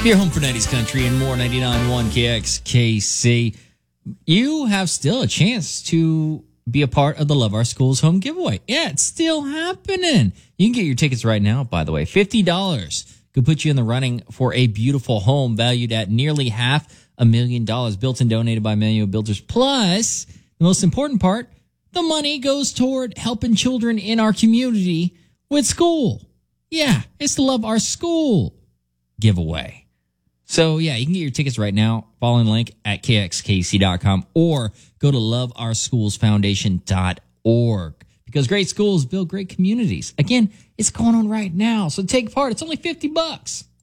Your home for 90s country and more. 99.1 KXKC. You have still a chance to be a part of the Love Our Schools home giveaway. Yeah, it's still happening. You can get your tickets right now, by the way. $50 could put you in the running for a beautiful home valued at nearly $500,000, built and donated by Manual Builders. Plus, the most important part, the money goes toward helping children in our community with school. Yeah, it's the Love Our School giveaway. So, yeah, you can get your tickets right now. Follow the link at kxkc.com or go to loveourschoolsfoundation.org because great schools build great communities. Again, it's going on right now. So take part. It's only $50.